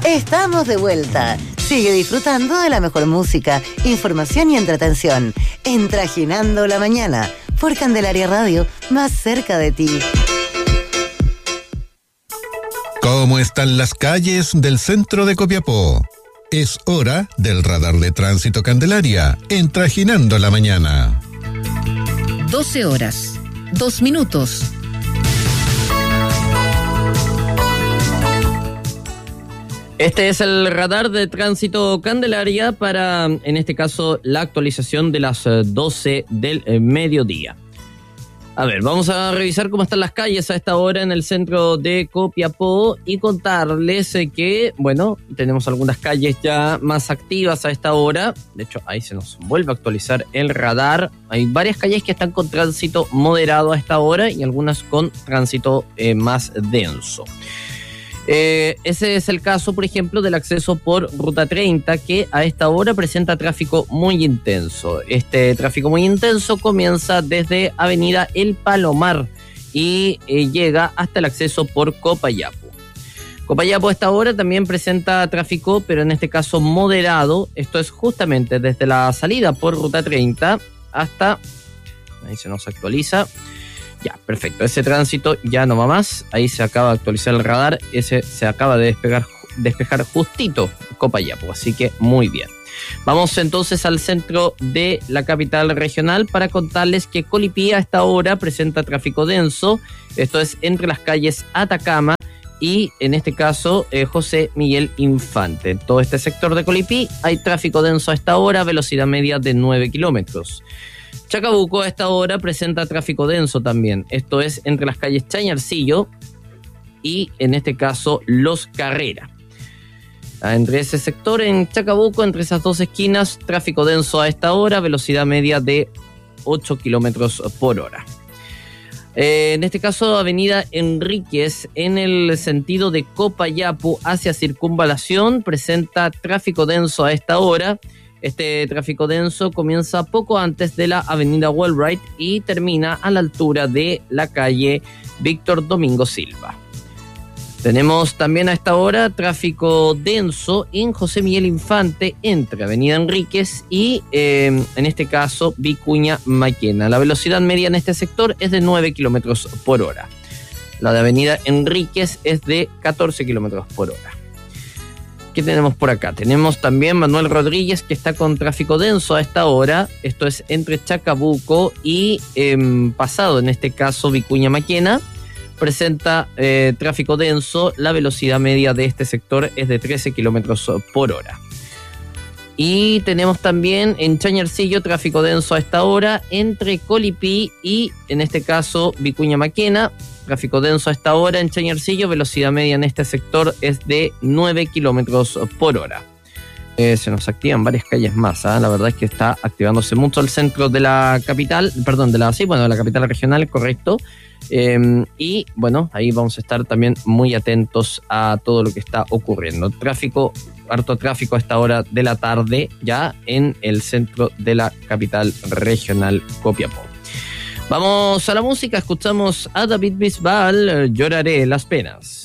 Estamos de vuelta. Sigue disfrutando de la mejor música, información y entretención. En Trajinando la Mañana, por Candelaria Radio, más cerca de ti. ¿Cómo están las calles del centro de Copiapó? Es hora del radar de tránsito Candelaria, en Trajinando la Mañana. 12 horas, 2 minutos. Este es el radar de tránsito Candelaria para, en este caso, la actualización de las 12 del mediodía. A ver, vamos a revisar cómo están las calles a esta hora en el centro de Copiapó y contarles que, bueno, tenemos algunas calles ya más activas a esta hora. De hecho, ahí se nos vuelve a actualizar el radar. Hay varias calles que están con tránsito moderado a esta hora y algunas con tránsito más denso. Ese es el caso, por ejemplo, del acceso por Ruta 30, que a esta hora presenta tráfico muy intenso. Este tráfico muy intenso comienza desde Avenida El Palomar y llega hasta el acceso por Copayapo. Copayapo a esta hora también presenta tráfico, pero en este caso moderado. Esto es justamente desde la salida por Ruta 30 hasta... Ahí se nos actualiza. Ya, perfecto. Ese tránsito ya no va más. Ahí se acaba de actualizar el radar. Ese se acaba de despejar justito Copayapo. Así que muy bien. Vamos entonces al centro de la capital regional para contarles que Colipí a esta hora presenta tráfico denso. Esto es entre las calles Atacama y, en este caso, José Miguel Infante. En todo este sector de Colipí hay tráfico denso a esta hora, velocidad media de 9 kilómetros. Chacabuco a esta hora presenta tráfico denso también. Esto es entre las calles Chañarcillo y, en este caso, Los Carrera. Entre ese sector en Chacabuco, entre esas dos esquinas, tráfico denso a esta hora, velocidad media de 8 kilómetros por hora. En este caso, Avenida Enríquez, en el sentido de Copayapo hacia Circunvalación, presenta tráfico denso a esta hora. Este tráfico denso comienza poco antes de la avenida Wellwright y termina a la altura de la calle Víctor Domingo Silva. Tenemos también a esta hora tráfico denso en José Miguel Infante entre avenida Enríquez y, en este caso, Vicuña Maquena. La velocidad media en este sector es de 9 kilómetros por hora. La de avenida Enríquez es de 14 kilómetros por hora. ¿Qué tenemos por acá? Tenemos también Manuel Rodríguez, que está con tráfico denso a esta hora. Esto es entre Chacabuco y pasado, en este caso, Vicuña Maquena. Presenta tráfico denso. La velocidad media de este sector es de 13 kilómetros por hora. Y tenemos también en Chañarcillo tráfico denso a esta hora entre Colipí y, en este caso, Vicuña Maquena. Tráfico denso a esta hora en Chañarcillo, velocidad media en este sector es de 9 kilómetros por hora. Se nos activan varias calles más, La verdad es que está activándose mucho el centro de la capital, de la capital regional, correcto. Y bueno, ahí vamos a estar también muy atentos a todo lo que está ocurriendo. Harto tráfico a esta hora de la tarde ya en el centro de la capital regional Copiapó. Vamos a la música, escuchamos a David Bisbal, Lloraré las penas.